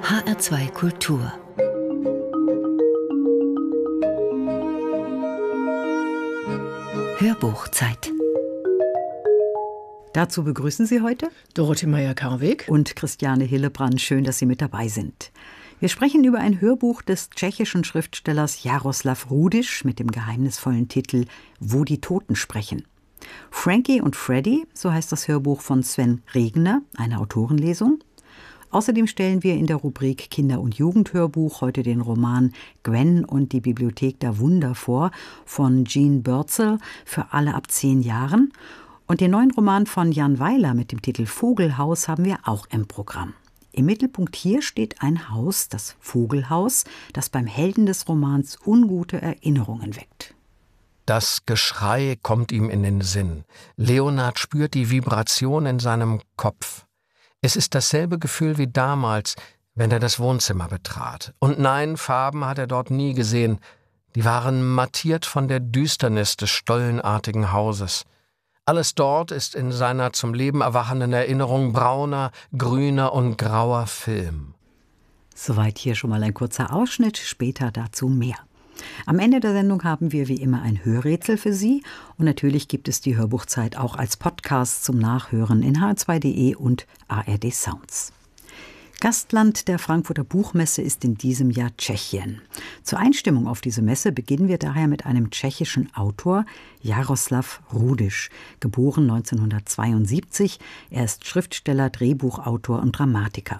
HR2 Kultur. Hörbuchzeit. Dazu begrüßen Sie heute Dorothee Meyer-Karweg und Christiane Hillebrand. Schön, dass Sie mit dabei sind. Wir sprechen über ein Hörbuch des tschechischen Schriftstellers Jaroslav Rudiš mit dem geheimnisvollen Titel »Wo die Toten sprechen«. Frankie und Freddy, so heißt das Hörbuch von Sven Regner, eine Autorenlesung. Außerdem stellen wir in der Rubrik Kinder- und Jugendhörbuch heute den Roman Gwen und die Bibliothek der Wunder vor von Jean Bürzel für alle ab 10 Jahren. Und den neuen Roman von Jan Weiler mit dem Titel Vogelhaus haben wir auch im Programm. Im Mittelpunkt hier steht ein Haus, das Vogelhaus, das beim Helden des Romans ungute Erinnerungen weckt. Das Geschrei kommt ihm in den Sinn. Leonard spürt die Vibration in seinem Kopf. Es ist dasselbe Gefühl wie damals, wenn er das Wohnzimmer betrat. Und nein, Farben hat er dort nie gesehen. Die waren mattiert von der Düsternis des stollenartigen Hauses. Alles dort ist in seiner zum Leben erwachenden Erinnerung brauner, grüner und grauer Film. Soweit hier schon mal ein kurzer Ausschnitt, später dazu mehr. Am Ende der Sendung haben wir wie immer ein Hörrätsel für Sie und natürlich gibt es die Hörbuchzeit auch als Podcast zum Nachhören in hr2.de und ARD Sounds. Gastland der Frankfurter Buchmesse ist in diesem Jahr Tschechien. Zur Einstimmung auf diese Messe beginnen wir daher mit einem tschechischen Autor, Jaroslav Rudiš, geboren 1972. Er ist Schriftsteller, Drehbuchautor und Dramatiker.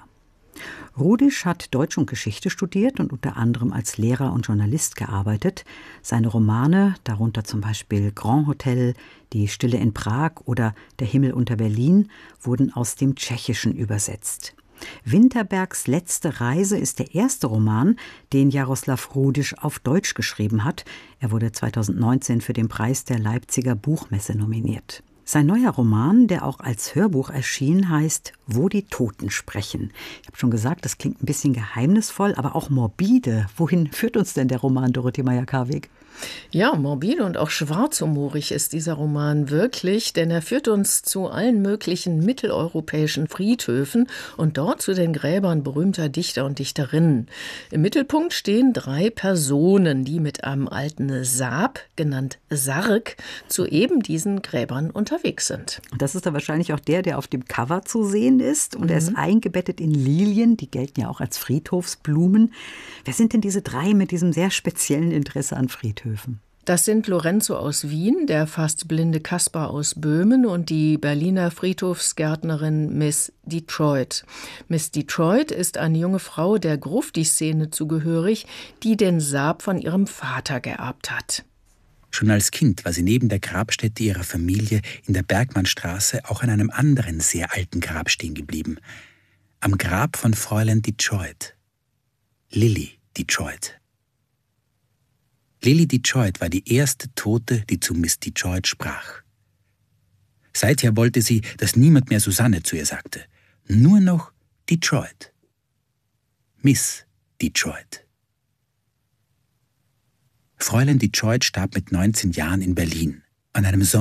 Rudiš hat Deutsch und Geschichte studiert und unter anderem als Lehrer und Journalist gearbeitet. Seine Romane, darunter zum Beispiel Grand Hotel, Die Stille in Prag oder Der Himmel unter Berlin, wurden aus dem Tschechischen übersetzt. Winterbergs letzte Reise ist der erste Roman, den Jaroslav Rudiš auf Deutsch geschrieben hat. Er wurde 2019 für den Preis der Leipziger Buchmesse nominiert. Sein neuer Roman, der auch als Hörbuch erschien, heißt »Wo die Toten sprechen«. Ich habe schon gesagt, das klingt ein bisschen geheimnisvoll, aber auch morbide. Wohin führt uns denn der Roman, Dorothee Meyer-Karweg? Ja, morbide und auch schwarzhumorig ist dieser Roman wirklich, denn er führt uns zu allen möglichen mitteleuropäischen Friedhöfen und dort zu den Gräbern berühmter Dichter und Dichterinnen. Im Mittelpunkt stehen 3 Personen, die mit einem alten Sarg, genannt Sarg, zu eben diesen Gräbern unterwegs sind. Das ist dann wahrscheinlich auch der auf dem Cover zu sehen ist und er ist eingebettet in Lilien, die gelten ja auch als Friedhofsblumen. Wer sind denn diese 3 mit diesem sehr speziellen Interesse an Friedhöfen? Das sind Lorenzo aus Wien, der fast blinde Kaspar aus Böhmen und die Berliner Friedhofsgärtnerin Miss Detroit. Miss Detroit ist eine junge Frau der Grufti-Szene zugehörig, die den Sarg von ihrem Vater geerbt hat. Schon als Kind war sie neben der Grabstätte ihrer Familie in der Bergmannstraße auch an einem anderen sehr alten Grab stehen geblieben. Am Grab von Fräulein Detroit. Lily Detroit. Lily Detroit war die erste Tote, die zu Miss Detroit sprach. Seither wollte sie, dass niemand mehr Susanne zu ihr sagte. Nur noch Detroit. Miss Detroit. Fräulein Detroit starb mit 19 Jahren in Berlin an einem